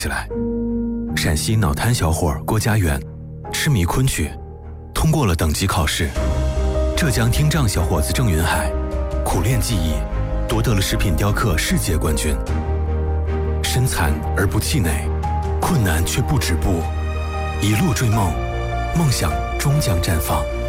起来。陕西脑瘫小伙郭家远痴迷昆曲，通过了等级考试。浙江听障小伙子郑云海苦练技艺，夺得了食品雕刻世界冠军。身残而不气馁，困难却不止步，一路追梦，梦想终将绽放。